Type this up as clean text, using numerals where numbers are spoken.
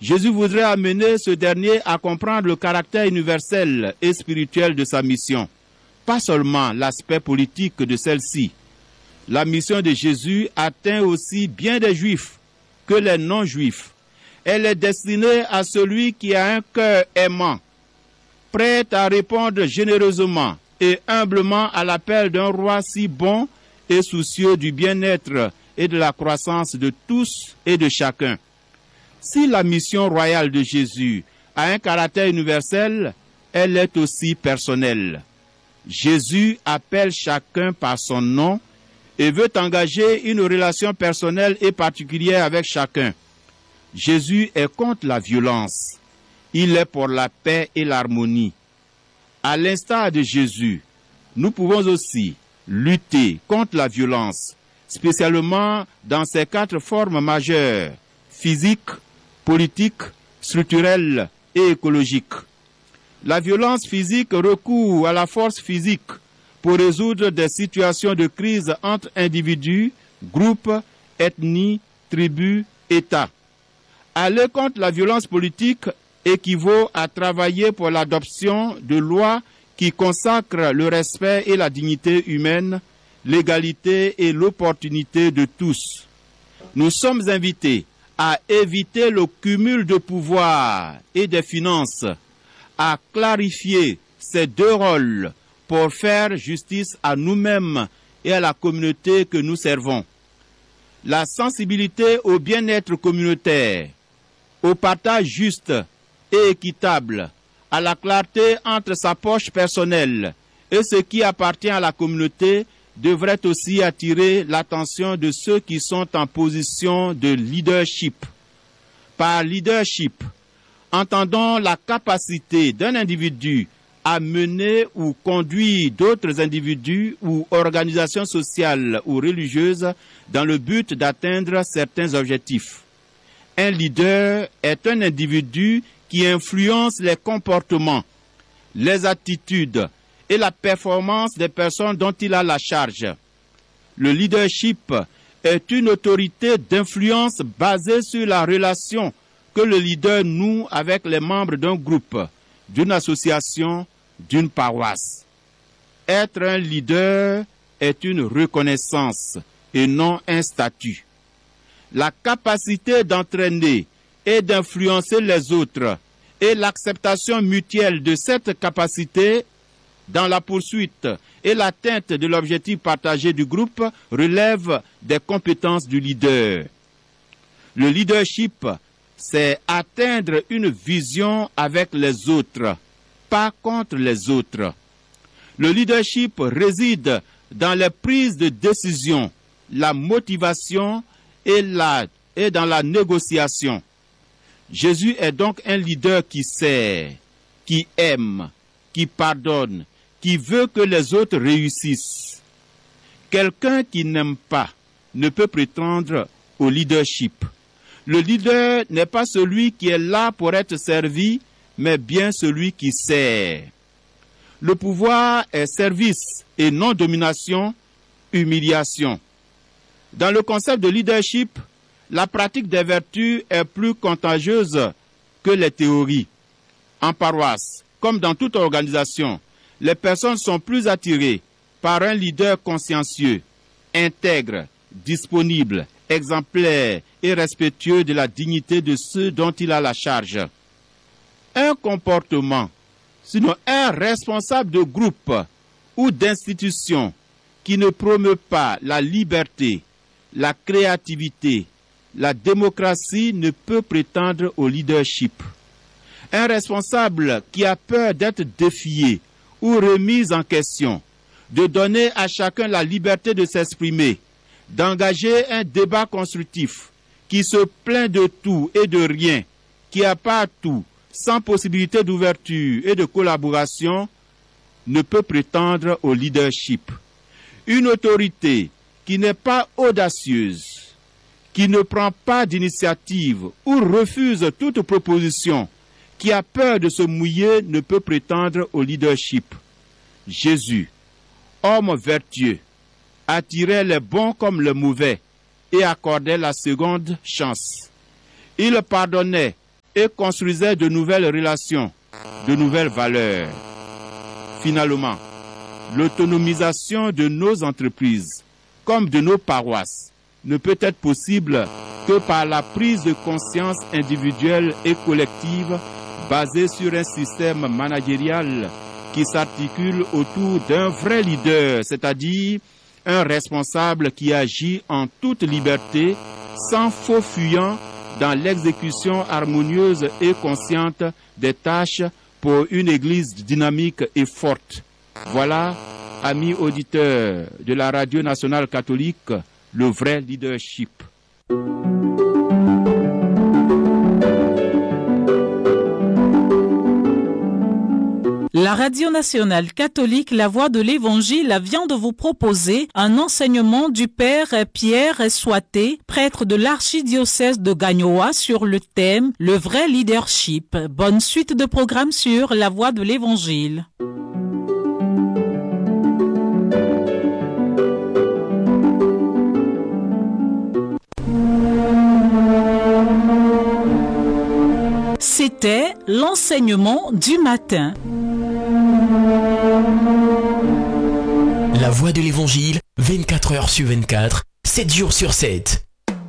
Jésus voudrait amener ce dernier à comprendre le caractère universel et spirituel de sa mission, pas seulement l'aspect politique de celle-ci. La mission de Jésus atteint aussi bien des Juifs que les non-Juifs. Elle est destinée à celui qui a un cœur aimant, prêt à répondre généreusement et humblement à l'appel d'un roi si bon et soucieux du bien-être et de la croissance de tous et de chacun. Si la mission royale de Jésus a un caractère universel, elle est aussi personnelle. Jésus appelle chacun par son nom et veut engager une relation personnelle et particulière avec chacun. Jésus est contre la violence. Il est pour la paix et l'harmonie. À l'instar de Jésus, nous pouvons aussi lutter contre la violence, spécialement dans ses 4 formes majeures: physique, politique, structurelle et écologique. La violence physique recourt à la force physique pour résoudre des situations de crise entre individus, groupes, ethnies, tribus, États. Aller contre la violence politique équivaut à travailler pour l'adoption de lois qui consacrent le respect et la dignité humaine, l'égalité et l'opportunité de tous. Nous sommes invités à éviter le cumul de pouvoir et des finances, à clarifier ces 2 rôles pour faire justice à nous-mêmes et à la communauté que nous servons. La sensibilité au bien-être communautaire, au partage juste et équitable, à la clarté entre sa poche personnelle et ce qui appartient à la communauté devrait aussi attirer l'attention de ceux qui sont en position de leadership. Par leadership, entendons la capacité d'un individu à mener ou conduire d'autres individus ou organisations sociales ou religieuses dans le but d'atteindre certains objectifs. Un leader est un individu qui influence les comportements, les attitudes et la performance des personnes dont il a la charge. Le leadership est une autorité d'influence basée sur la relation que le leader noue avec les membres d'un groupe, d'une association, d'une paroisse. Être un leader est une reconnaissance et non un statut. La capacité d'entraîner et d'influencer les autres et l'acceptation mutuelle de cette capacité dans la poursuite et l'atteinte de l'objectif partagé du groupe relève des compétences du leader. Le leadership, c'est atteindre une vision avec les autres, pas contre les autres. Le leadership réside dans les prises de décision, la motivation et dans la négociation. Jésus est donc un leader qui sert, qui aime, qui pardonne, qui veut que les autres réussissent. Quelqu'un qui n'aime pas ne peut prétendre au leadership. Le leader n'est pas celui qui est là pour être servi, mais bien celui qui sert. Le pouvoir est service et non domination, humiliation. Dans le concept de leadership, la pratique des vertus est plus contagieuse que les théories. En paroisse, comme dans toute organisation, les personnes sont plus attirées par un leader consciencieux, intègre, disponible, exemplaire et respectueux de la dignité de ceux dont il a la charge. Un comportement, sinon un responsable de groupe ou d'institution qui ne promeut pas la liberté, la créativité, la démocratie ne peut prétendre au leadership. Un responsable qui a peur d'être défié ou remis en question, de donner à chacun la liberté de s'exprimer, d'engager un débat constructif, qui se plaint de tout et de rien, qui a pas tout, sans possibilité d'ouverture et de collaboration, ne peut prétendre au leadership. Une autorité qui n'est pas audacieuse, qui ne prend pas d'initiative ou refuse toute proposition, qui a peur de se mouiller, ne peut prétendre au leadership. Jésus, homme vertueux, attirait les bons comme les mauvais et accordait la seconde chance. Il pardonnait et construisaient de nouvelles relations, de nouvelles valeurs. Finalement, l'autonomisation de nos entreprises, comme de nos paroisses, ne peut être possible que par la prise de conscience individuelle et collective basée sur un système managérial qui s'articule autour d'un vrai leader, c'est-à-dire un responsable qui agit en toute liberté, sans faux fuyant, dans l'exécution harmonieuse et consciente des tâches pour une Église dynamique et forte. Voilà, amis auditeurs de la Radio Nationale Catholique, le vrai leadership. La Radio Nationale Catholique, la Voix de l'Évangile, vient de vous proposer un enseignement du Père Pierre Soité, prêtre de l'archidiocèse de Gagnoa, sur le thème « Le vrai leadership ». Bonne suite de programme sur la Voix de l'Évangile. C'était l'enseignement du matin. La Voix de l'Évangile, 24 heures sur 24, 7 jours sur 7.